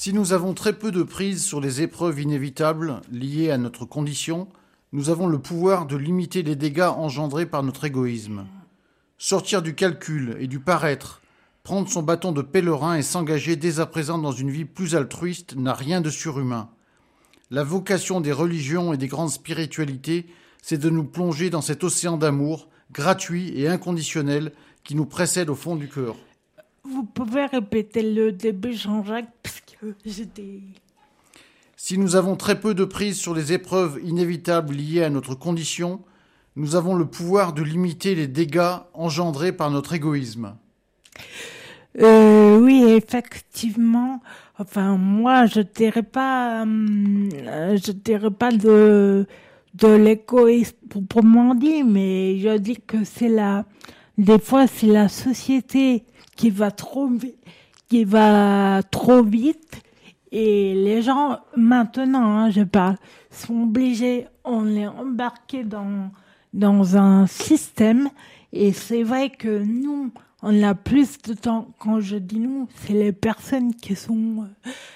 Si nous avons très peu de prise sur les épreuves inévitables liées à notre condition, nous avons le pouvoir de limiter les dégâts engendrés par notre égoïsme. Sortir du calcul et du paraître, prendre son bâton de pèlerin et s'engager dès à présent dans une vie plus altruiste n'a rien de surhumain. La vocation des religions et des grandes spiritualités, c'est de nous plonger dans cet océan d'amour, gratuit et inconditionnel, qui nous précède au fond du cœur. Vous pouvez répéter le début, Jean-Jacques, parce que j'étais... Si nous avons très peu de prise sur les épreuves inévitables liées à notre condition, nous avons le pouvoir de limiter les dégâts engendrés par notre égoïsme. Oui, effectivement. Enfin, moi, je dirais pas de l'égoïsme proprement dit, mais je dis que des fois, c'est la société qui va trop vite, et les gens, maintenant, je parle, sont obligés, on est embarqués dans un système, et c'est vrai que nous, on a plus de temps. Quand je dis nous, c'est les personnes qui sont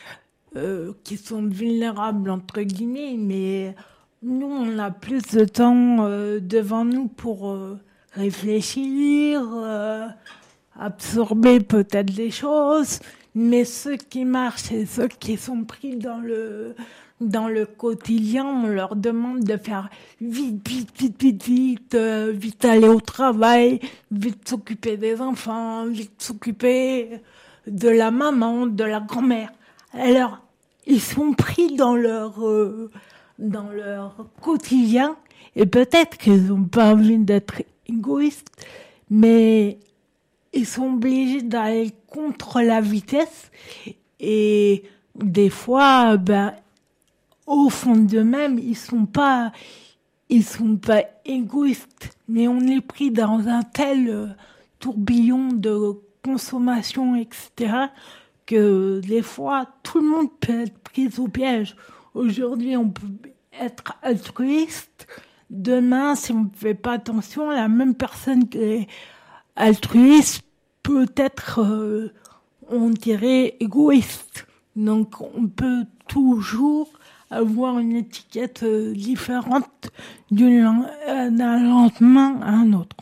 vulnérables, entre guillemets, mais nous, on a plus de temps devant nous pour réfléchir, absorber peut-être des choses, mais ceux qui marchent et ceux qui sont pris dans le quotidien, on leur demande de faire vite aller au travail, vite s'occuper des enfants, vite s'occuper de la maman, de la grand-mère. Alors, ils sont pris dans leur quotidien, et peut-être qu'ils n'ont pas envie d'être égoïstes, mais ils sont obligés d'aller contre la vitesse, et des fois, au fond d'eux-mêmes, ils sont pas égoïstes, mais on est pris dans un tel tourbillon de consommation, etc., que des fois, tout le monde peut être pris au piège. Aujourd'hui, on peut être altruiste. Demain, si on ne fait pas attention, la même personne qui est altruiste peut être, on dirait, égoïste. Donc, on peut toujours avoir une étiquette différente d'un lendemain à un autre.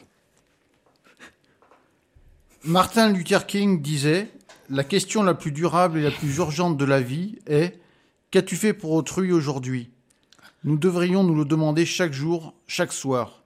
Martin Luther King disait « La question la plus durable et la plus urgente de la vie est « Qu'as-tu fait pour autrui aujourd'hui ?» Nous devrions nous le demander chaque jour, chaque soir.